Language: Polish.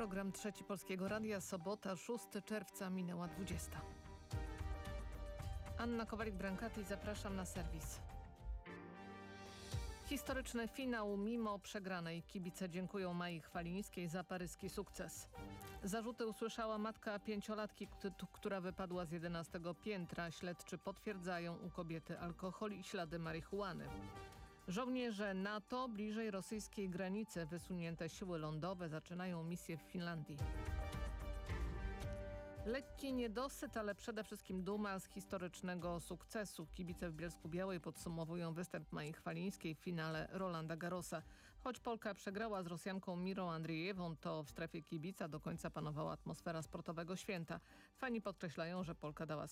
Program Trzeci Polskiego Radia, sobota, 6 czerwca, minęła 20. Anna Kowalik-Brankati, zapraszam na serwis. Historyczny finał mimo przegranej. Kibice dziękują Mai Chwalińskiej za paryski sukces. Zarzuty usłyszała matka pięciolatki, która wypadła z 11 piętra. Śledczy potwierdzają u kobiety alkohol i ślady marihuany. Żołnierze NATO bliżej rosyjskiej granicy. Wysunięte siły lądowe zaczynają misję w Finlandii. Lekki niedosyt, ale przede wszystkim duma z historycznego sukcesu. Kibice w Bielsku-Białej podsumowują występ Mai Chwalińskiej w finale Rolanda Garrosa. Choć Polka przegrała z Rosjanką Mirą Andrijewą, to w strefie kibica do końca panowała atmosfera sportowego święta. Fani podkreślają, że Polka dała z